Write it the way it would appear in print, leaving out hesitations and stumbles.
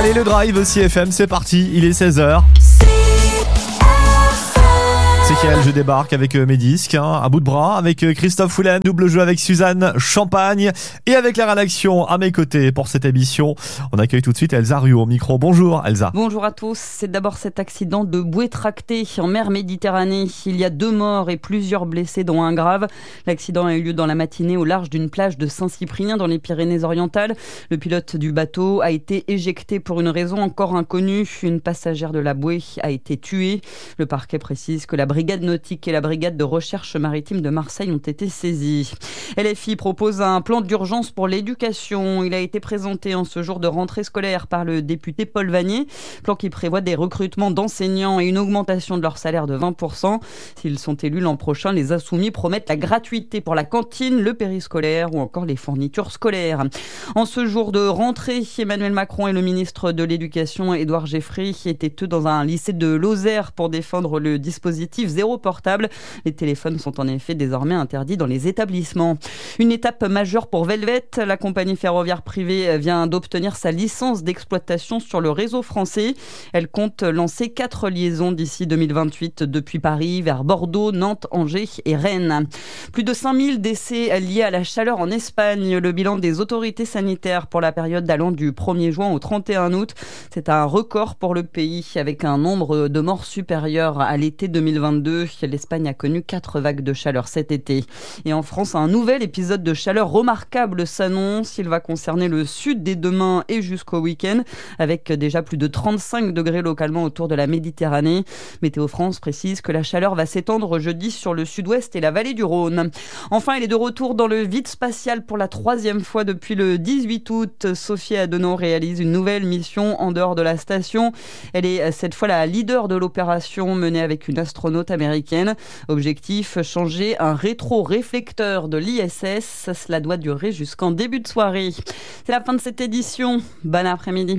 Allez, le drive aussi FM, c'est parti, il est 16h. C'est quel je débarque avec mes disques, à bout de bras, avec Christophe Foulen, double jeu avec Suzanne Champagne et avec la rédaction à mes côtés pour cette émission. On accueille tout de suite Elsa Ruot au micro. Bonjour Elsa. Bonjour à tous. C'est d'abord cet accident de bouée tractée en mer Méditerranée. Il y a 2 morts et plusieurs blessés dont un grave. L'accident a eu lieu dans la matinée au large d'une plage de Saint-Cyprien dans les Pyrénées-Orientales. Le pilote du bateau a été éjecté pour une raison encore inconnue. Une passagère de la bouée a été tuée. Le parquet précise que la brigade nautique et la brigade de recherche maritime de Marseille ont été saisies. LFI propose un plan d'urgence pour l'éducation. Il a été présenté en ce jour de rentrée scolaire par le député Paul Vannier. Plan qui prévoit des recrutements d'enseignants et une augmentation de leur salaire de 20%. S'ils sont élus l'an prochain, les Insoumis promettent la gratuité pour la cantine, le périscolaire ou encore les fournitures scolaires. En ce jour de rentrée, Emmanuel Macron et le ministre de l'Éducation, Édouard Geoffrin, étaient eux dans un lycée de Lozère pour défendre le dispositif zéro portable. Les téléphones sont en effet désormais interdits dans les établissements. Une étape majeure pour Velvet. La compagnie ferroviaire privée vient d'obtenir sa licence d'exploitation sur le réseau français. Elle compte lancer 4 liaisons d'ici 2028 depuis Paris vers Bordeaux, Nantes, Angers et Rennes. Plus de 5000 décès liés à la chaleur en Espagne. Le bilan des autorités sanitaires pour la période allant du 1er juin au 31 août. C'est un record pour le pays avec un nombre de morts supérieur à l'été 2022. L'Espagne a connu 4 vagues de chaleur cet été. Et en France, un nouvel épisode de chaleur remarquable s'annonce. Il va concerner le sud dès demain et jusqu'au week-end, avec déjà plus de 35 degrés localement autour de la Méditerranée. Météo France précise que la chaleur va s'étendre jeudi sur le sud-ouest et la vallée du Rhône. Enfin, elle est de retour dans le vide spatial pour la 3e fois depuis le 18 août. Sophie Adenon réalise une nouvelle mission en dehors de la station. Elle est cette fois la leader de l'opération menée avec une astronaute américaine. Objectif, changer un rétro-réflecteur de l'ISS. Cela doit durer jusqu'en début de soirée. C'est la fin de cette édition. Bon après-midi.